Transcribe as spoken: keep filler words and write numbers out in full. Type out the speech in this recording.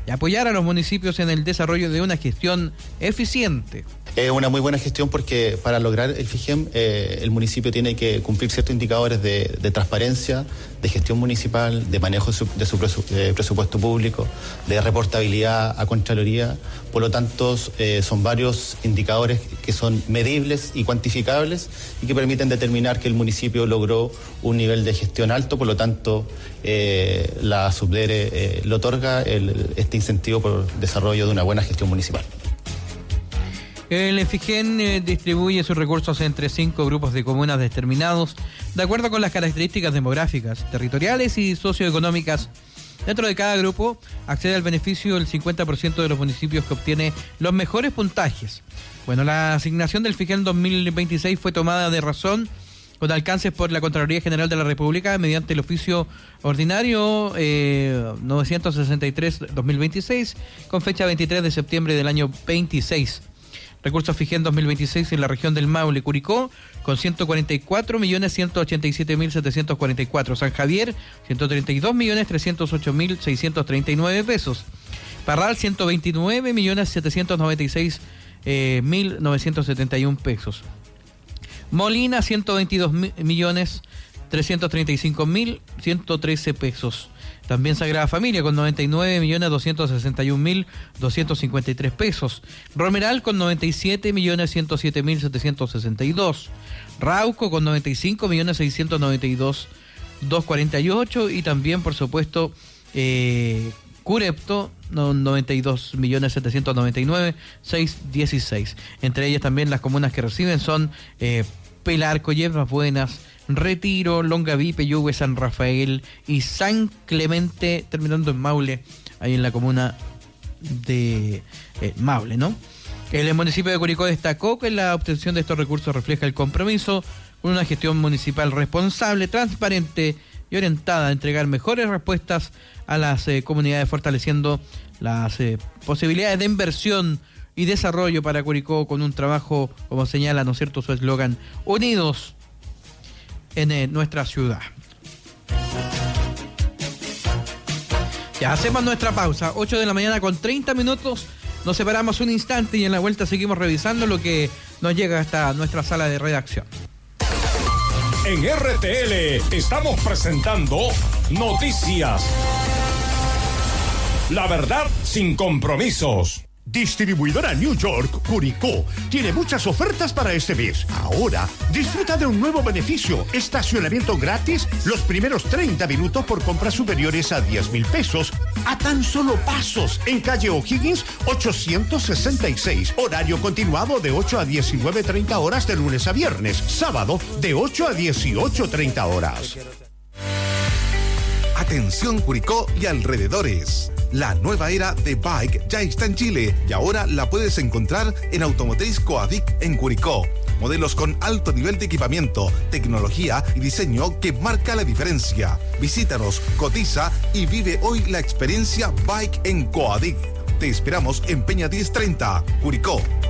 y apoyar a los municipios en el desarrollo de una gestión eficiente. Es una muy buena gestión porque para lograr el FIGEM eh, el municipio tiene que cumplir ciertos indicadores de, de transparencia, de gestión municipal, de manejo de su, de su presu, de presupuesto público, de reportabilidad a Contraloría. Por lo tanto, eh, son varios indicadores que son medibles y cuantificables y que permiten determinar que el municipio logró un nivel de gestión alto. Por lo tanto, eh, la Subdere eh, le otorga el, este incentivo por desarrollo de una buena gestión municipal. El FIGEM eh, distribuye sus recursos entre cinco grupos de comunas determinados de acuerdo con las características demográficas, territoriales y socioeconómicas. Dentro de cada grupo accede al beneficio el cincuenta por ciento de los municipios que obtiene los mejores puntajes. Bueno, la asignación del FIGEM dos mil veintiséis fue tomada de razón con alcances por la Contraloría General de la República mediante el oficio ordinario eh, novecientos sesenta y tres guión dos mil veintiséis con fecha veintitrés de septiembre del año veintiséis. Recursos FIGEM dos mil veintiséis en la región del Maule, Curicó, con ciento cuarenta y cuatro millones ciento ochenta y siete mil setecientos cuarenta y cuatro. San Javier, ciento treinta y dos millones trescientos ocho mil seiscientos treinta y nueve pesos. Parral, ciento veintinueve millones setecientos noventa y seis mil novecientos setenta y uno pesos. Molina, ciento veintidós millones trescientos treinta y cinco mil ciento trece pesos. También Sagrada Familia con noventa y nueve millones doscientos sesenta y un mil doscientos cincuenta y tres pesos. Romeral con noventa y siete millones ciento siete mil setecientos sesenta y dos. Rauco con noventa y cinco millones seiscientos noventa y dos mil doscientos cuarenta y ocho. Y también, por supuesto, eh, Curepto, noventa y dos millones setecientos noventa y nueve mil seiscientos dieciséis. Entre ellas también las comunas que reciben son eh, Pelarco, Hierbas Buenas, Retiro, Longaví, Peyúgue, San Rafael y San Clemente, terminando en Maule, ahí en la comuna de eh, Maule, ¿no? El municipio de Curicó destacó que la obtención de estos recursos refleja el compromiso con una gestión municipal responsable, transparente y orientada a entregar mejores respuestas a las eh, comunidades, fortaleciendo las eh, posibilidades de inversión y desarrollo para Curicó con un trabajo, como señala, ¿no es cierto?, su eslogan, unidos en eh, nuestra ciudad. Ya hacemos nuestra pausa, ocho de la mañana con treinta minutos, nos separamos un instante y en la vuelta seguimos revisando lo que nos llega hasta nuestra sala de redacción. En R T L estamos presentando Noticias. La verdad sin compromisos. Distribuidora New York, Curicó, tiene muchas ofertas para este mes. Ahora, disfruta de un nuevo beneficio, estacionamiento gratis los primeros treinta minutos por compras superiores a diez mil pesos, a tan solo pasos, en calle O'Higgins ochocientos sesenta y seis, horario continuado de ocho a diecinueve treinta horas de lunes a viernes, sábado de ocho a dieciocho treinta horas. Atención Curicó y alrededores. La nueva era de Bike ya está en Chile y ahora la puedes encontrar en Automotriz Coadic en Curicó. Modelos con alto nivel de equipamiento, tecnología y diseño que marca la diferencia. Visítanos, cotiza y vive hoy la experiencia Bike en Coadic. Te esperamos en Peña diez treinta, Curicó.